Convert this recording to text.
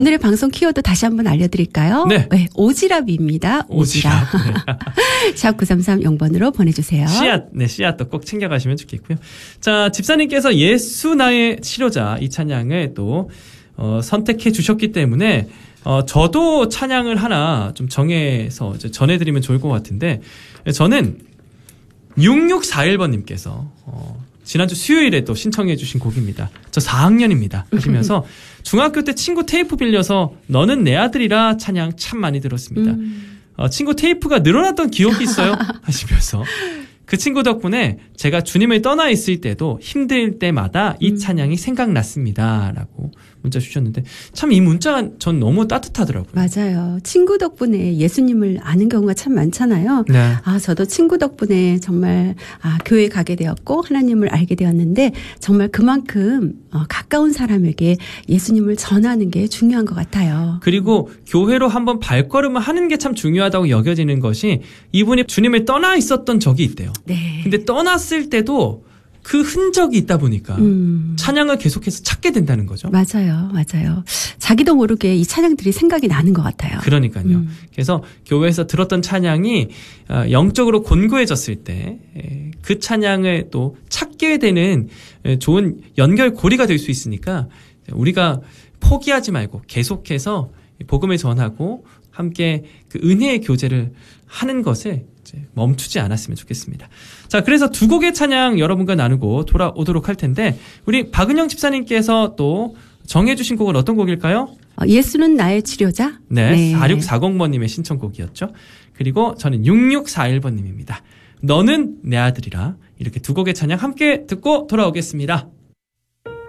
오늘의 방송 키워드 다시 한번 알려드릴까요? 네. 오지랖입니다. 오지랖. 네. 샵 9330번으로 보내주세요. 씨앗도 꼭 챙겨가시면 좋겠고요. 자, 집사님께서 예수 나의 치료자 이 찬양을 또 선택해 주셨기 때문에 저도 찬양을 하나 좀 정해서 이제 전해드리면 좋을 것 같은데, 저는 6641번님께서 지난주 수요일에 또 신청해 주신 곡입니다. 저 4학년입니다 하시면서 중학교 때 친구 테이프 빌려서 너는 내 아들이라 찬양 참 많이 들었습니다. 친구 테이프가 늘어났던 기억이 있어요 하시면서 그 친구 덕분에 제가 주님을 떠나 있을 때도 힘들 때마다 이 찬양이 생각났습니다 라고 문자 주셨는데, 참 이 문자가 전 너무 따뜻하더라고요. 맞아요. 친구 덕분에 예수님을 아는 경우가 참 많잖아요. 네. 저도 친구 덕분에 정말 교회 가게 되었고 하나님을 알게 되었는데, 정말 그만큼 가까운 사람에게 예수님을 전하는 게 중요한 것 같아요. 그리고 교회로 한번 발걸음을 하는 게 참 중요하다고 여겨지는 것이, 이분이 주님을 떠나 있었던 적이 있대요. 네. 근데 떠났을 때도 그 흔적이 있다 보니까 찬양을 계속해서 찾게 된다는 거죠. 맞아요. 자기도 모르게 이 찬양들이 생각이 나는 것 같아요. 그러니까요. 그래서 교회에서 들었던 찬양이 영적으로 곤고해졌을 때 그 찬양을 또 찾게 되는 좋은 연결고리가 될 수 있으니까, 우리가 포기하지 말고 계속해서 복음을 전하고 함께 그 은혜의 교제를 하는 것을 이제 멈추지 않았으면 좋겠습니다. 자, 그래서 두 곡의 찬양 여러분과 나누고 돌아오도록 할 텐데, 우리 박은영 집사님께서 또 정해주신 곡은 어떤 곡일까요? 예수는 나의 치료자. 네. 4640번님의 신청곡이었죠. 그리고 저는 6641번님입니다. 너는 내 아들이라. 이렇게 두 곡의 찬양 함께 듣고 돌아오겠습니다.